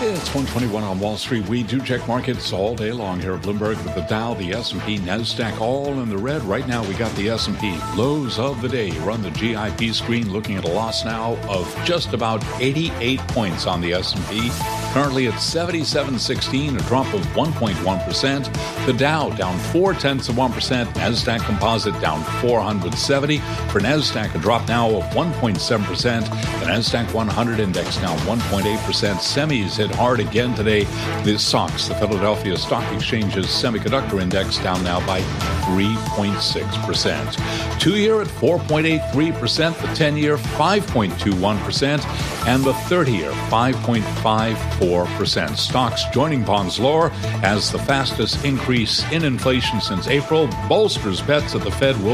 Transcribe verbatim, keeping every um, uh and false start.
It's one twenty-one on Wall Street. We do check markets all day long here at Bloomberg with the Dow, the S and P, NASDAQ, all in the red. Right now, we got the S and P. Lows of the day. You're on the G I P screen looking at a loss now of just about eighty-eight points on the S and P. Currently at seventy-seven sixteen, a drop of one point one percent. The Dow down four tenths of one percent. NASDAQ Composite down four hundred seventy. For NASDAQ, a drop now of one point seven percent. The NASDAQ one hundred index down one point eight percent. Semis hit hard again today. The S O X, the Philadelphia Stock Exchange's semiconductor index, down now by three point six percent. Two-year at four point eight three percent. The ten-year five point two one percent. And the thirty-year five point five four percent. Stocks joining bonds lower as the fastest increase in inflation since April bolsters bets that the Fed will